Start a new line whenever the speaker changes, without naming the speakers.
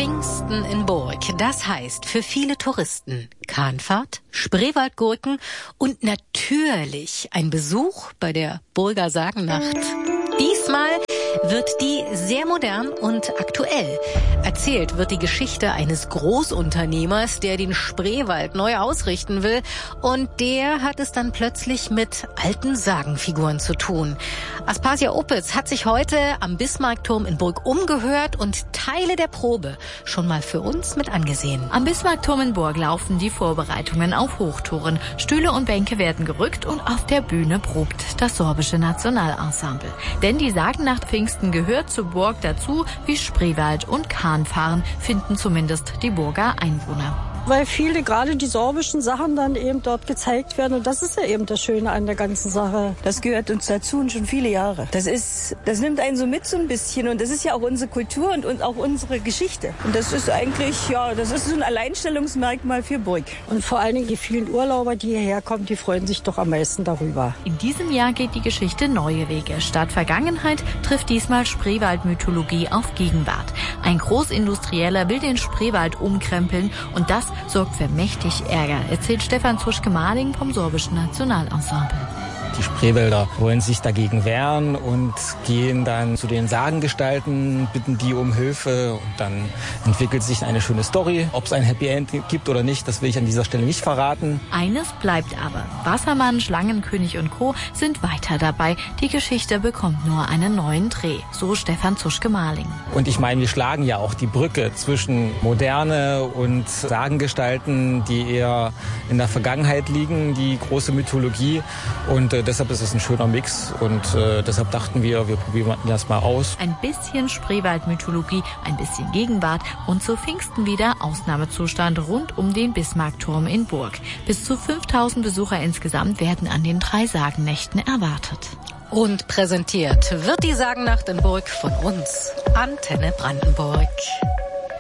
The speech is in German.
Pfingsten in Burg, das heißt für viele Touristen Kahnfahrt, Spreewaldgurken und natürlich ein Besuch bei der Burger Sagennacht. Diesmal wird die sehr modern und aktuell. Erzählt wird die Geschichte eines Großunternehmers, der den Spreewald neu ausrichten will. Und der hat es dann plötzlich mit alten Sagenfiguren zu tun. Aspasia Opitz hat sich heute am Bismarckturm in Burg umgehört und Teile der Probe schon mal für uns mit angesehen.
Am Bismarckturm in Burg laufen die Vorbereitungen auf Hochtouren. Stühle und Bänke werden gerückt und auf der Bühne probt das sorbische Nationalensemble. Denn die Sagennacht Pfingsten gehört zu Burg dazu, wie Spreewald und Kahnfahren, finden zumindest die Burger Einwohner.
Weil viele, gerade die sorbischen Sachen dann eben dort gezeigt werden. Und das ist ja eben das Schöne an der ganzen Sache.
Das gehört uns dazu und schon viele Jahre. Das nimmt einen so mit so ein bisschen. Und das ist ja auch unsere Kultur und auch unsere Geschichte. Und das ist eigentlich, das ist so ein Alleinstellungsmerkmal für Burg.
Und vor allen Dingen die vielen Urlauber, die hierher kommen, die freuen sich doch am meisten darüber.
In diesem Jahr geht die Geschichte neue Wege. Statt Vergangenheit trifft diesmal Spreewald-Mythologie auf Gegenwart. Ein Großindustrieller will den Spreewald umkrempeln und das sorgt für mächtig Ärger, erzählt Stefan Zuschke-Maling vom sorbischen Nationalensemble.
Die Spreewälder wollen sich dagegen wehren und gehen dann zu den Sagengestalten, bitten die um Hilfe und dann entwickelt sich eine schöne Story. Ob es ein Happy End gibt oder nicht, das will ich an dieser Stelle nicht verraten.
Eines bleibt aber. Wassermann, Schlangenkönig und Co. sind weiter dabei. Die Geschichte bekommt nur einen neuen Dreh, so Stefan Zuschke-Maling.
Und ich meine, wir schlagen ja auch die Brücke zwischen Moderne und Sagengestalten, die eher in der Vergangenheit liegen, die große Mythologie. Und deshalb ist es ein schöner Mix und deshalb dachten wir probieren das mal aus.
Ein bisschen Spreewald-Mythologie, ein bisschen Gegenwart und zu Pfingsten wieder Ausnahmezustand rund um den Bismarckturm in Burg. Bis zu 5000 Besucher insgesamt werden an den 3 Sagennächten erwartet.
Und präsentiert wird die Sagennacht in Burg von uns, Antenne Brandenburg.